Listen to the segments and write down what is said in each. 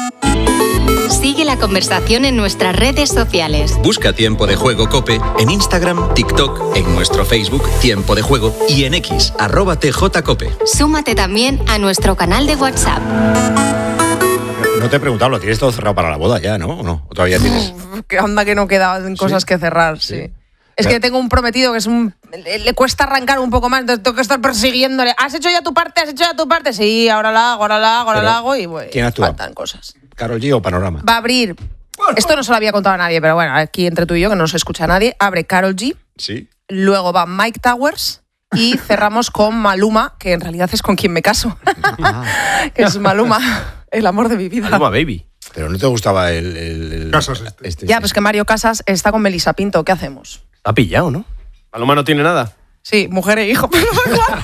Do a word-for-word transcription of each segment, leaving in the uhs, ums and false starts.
Sigue la conversación en nuestras redes sociales. Busca Tiempo de Juego COPE en Instagram, TikTok, en nuestro Facebook Tiempo de Juego y en X, arroba tjcope. Súmate también a nuestro canal de WhatsApp. No te he preguntado, ¿lo tienes todo cerrado para la boda ya, no? ¿O no? ¿O todavía tienes? Uf, que anda que no quedan cosas ¿Sí? que cerrar, sí. sí. Es que tengo un prometido que es un le, le cuesta arrancar un poco más, entonces tengo que estar persiguiéndole. ¿Has hecho ya tu parte? ¿Has hecho ya tu parte? Sí, ahora la hago, ahora la hago, ahora la hago y bueno, ¿quién actúa? Faltan cosas. ¿Karol G o Panorama? Va a abrir, esto no se lo había contado a nadie, pero bueno, aquí entre tú y yo, que no se escucha a nadie, abre Karol G, sí. Luego va Mike Towers y cerramos con Maluma, que en realidad es con quien me caso. Que es Maluma, el amor de mi vida. Maluma Baby. Pero no te gustaba el... el, el Casas este. este ya, pues que Mario Casas está con Melissa Pinto, ¿qué hacemos? Ha pillado, ¿no? Maluma no tiene nada. Sí, mujer e hijo, pero da igual.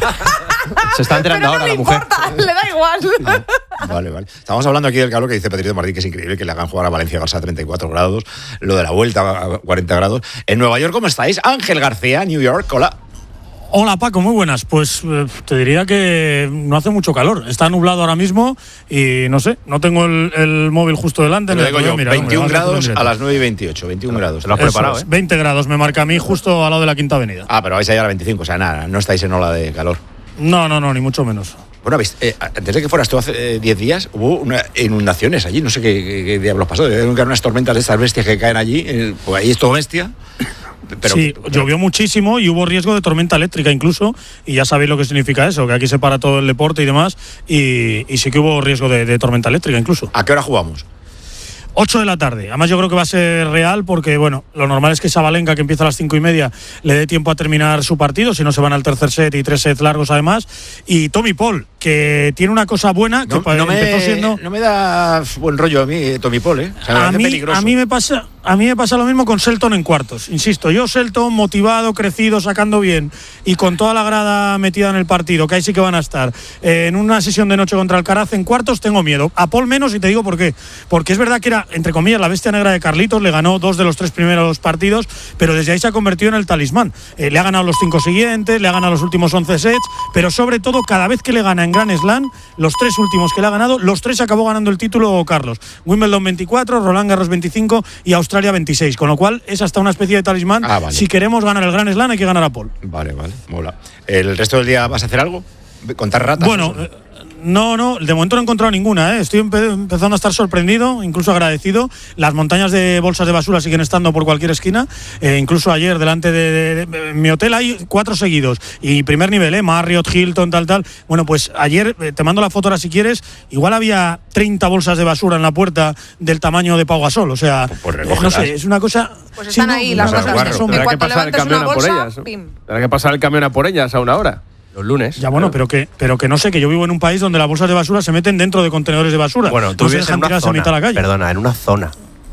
Se está enterando pero ahora no la mujer. Importa, le da igual. No. Vale, vale. Estamos hablando aquí del calor que dice Pedrito Martín, que es increíble que le hagan jugar a Valencia-Barça a treinta y cuatro grados, lo de la vuelta a cuarenta grados. En Nueva York, ¿cómo estáis? Ángel García, New York, hola. Hola Paco, muy buenas. Pues eh, te diría que no hace mucho calor. Está nublado ahora mismo y no sé, no tengo el, el móvil justo delante. Te lo digo yo, mirar, veintiún hombre, grados a, a las nueve y veintiocho, veintiún grados. Te lo has preparado, es, ¿eh? veinte grados me marca a mí justo al lado de la Quinta Avenida. Ah, pero vais a llegar a veinticinco, o sea, nada, no estáis en ola de calor. No, no, no, ni mucho menos. Bueno, eh, antes de que fueras tú hace diez eh, días, hubo una, inundaciones allí, no sé qué, qué, qué diablos pasó. Deben quedar unas tormentas de estas bestias que caen allí, eh, pues ahí es todo bestia. Pero, sí, pero, llovió muchísimo y hubo riesgo de tormenta eléctrica incluso, y ya sabéis lo que significa eso, que aquí se para todo el deporte y demás, y, y sí que hubo riesgo de, de tormenta eléctrica incluso. ¿A qué hora jugamos? ocho de la tarde. Además yo creo que va a ser real porque, bueno, lo normal es que Sabalenka, que empieza a las cinco y media, le dé tiempo a terminar su partido, si no se van al tercer set y tres sets largos además. Y Tommy Paul, que tiene una cosa buena, que no, no empezó me, siendo... No me da buen rollo a mí Tommy Paul, ¿eh? O sea, a, mí, peligroso. a mí me pasa... A mí me pasa lo mismo con Shelton en cuartos. Insisto, yo Shelton motivado, crecido, sacando bien y con toda la grada metida en el partido, que ahí sí que van a estar, eh, en una sesión de noche contra Alcaraz en cuartos, tengo miedo. A Paul menos, y te digo por qué. Porque es verdad que era, entre comillas, la bestia negra de Carlitos, le ganó dos de los tres primeros partidos, pero desde ahí se ha convertido en el talismán. Eh, le ha ganado los cinco siguientes, le ha ganado los últimos once sets, pero sobre todo, cada vez que le gana en Grand Slam, los tres últimos que le ha ganado, los tres acabó ganando el título Carlos. Wimbledon veinticuatro, Roland Garros veinticinco y Australia veintiséis, con lo cual es hasta una especie de talismán. Ah, vale. Si queremos ganar el Grand Slam hay que ganar a Paul. Vale, vale, mola. ¿El resto del día vas a hacer algo? ¿Contar ratas? Bueno, eh, no, no, de momento no he encontrado ninguna, ¿eh? Estoy empe- empezando a estar sorprendido, incluso agradecido. Las montañas de bolsas de basura siguen estando por cualquier esquina, eh, incluso ayer delante de, de, de, de mi hotel hay cuatro seguidos, y primer nivel, ¿eh? Marriott, Hilton, tal, tal. Bueno, pues ayer, eh, te mando la foto ahora si quieres, igual había treinta bolsas de basura en la puerta del tamaño de Pau Gasol, o sea, pues eh, no sé, es una cosa... Pues están sí, ahí no, las no, cosas claro, que son. Tendrá que Cuando pasar el levantes camión una a por bolsa, ellas, ¿no? pim. Tendrá que pasar el camión a por ellas a una hora. Los lunes. Ya bueno, pero que, pero que no sé, que yo vivo en un país donde las bolsas de basura se meten dentro de contenedores de basura. Bueno, tú no se vives en dejan una tiradas en zona. mitad de la calle. Perdona, en una zona.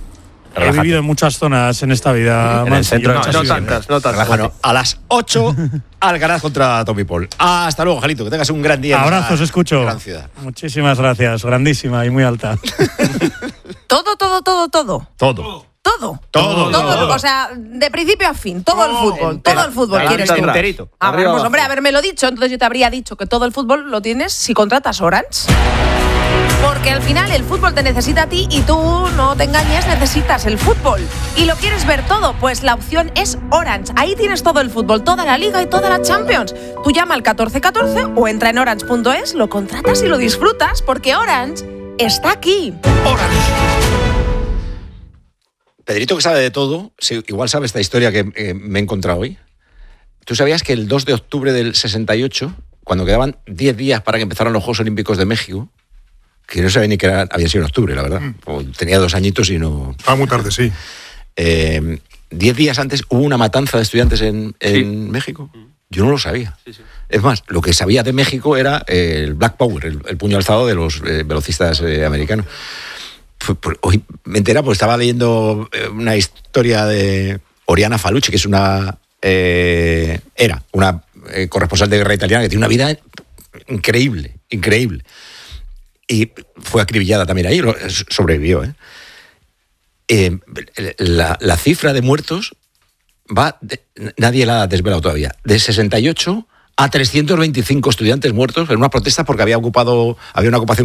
He Relájate. vivido en muchas zonas en esta vida. En Mansi, el centro yo no, muchas no vivido. tantas, no tantas. Bueno, a las ocho, Alcaraz contra Tommy Paul. Hasta luego, Jalito, que tengas un gran día. Abrazos, escucho. Gran ciudad. Muchísimas gracias, grandísima y muy alta. Todo, todo, todo, todo. Todo. Todo. Todo, todo. O sea, de principio a fin, todo el fútbol, entero. todo el fútbol Adelante, quieres tú. atrás. Enterito. Ah, Arriba, vamos, abajo. hombre, habérmelo dicho, entonces yo te habría dicho que todo el fútbol lo tienes si contratas Orange. Porque al final el fútbol te necesita a ti y tú, no te engañes, necesitas el fútbol. ¿Y lo quieres ver todo? Pues la opción es Orange. Ahí tienes todo el fútbol, toda la Liga y toda la Champions. Tú llama al catorce catorce o entra en orange punto es, lo contratas y lo disfrutas, porque Orange está aquí. Orange. Pedrito, que sabe de todo, igual sabe esta historia que eh, me he encontrado hoy. ¿Tú sabías que el dos de octubre del sesenta y ocho, cuando quedaban diez días para que empezaran los Juegos Olímpicos de México, que no sabía ni que era, había sido en octubre, la verdad, mm. tenía dos añitos y no... Ah, muy tarde, sí. Eh, diez días antes hubo una matanza de estudiantes en, en sí. México. Yo no lo sabía. Sí, sí. Es más, lo que sabía de México era el Black Power, el, el puño alzado de los eh, velocistas eh, americanos. Hoy me entera porque estaba leyendo una historia de Oriana Falucci, que es una eh, era una eh, corresponsal de guerra italiana que tiene una vida increíble, increíble. Y fue acribillada también ahí, sobrevivió. ¿eh? Eh, la, la cifra de muertos va, de, nadie la ha desvelado todavía, de sesenta y ocho a trescientos veinticinco estudiantes muertos en una protesta porque había ocupado, había una ocupación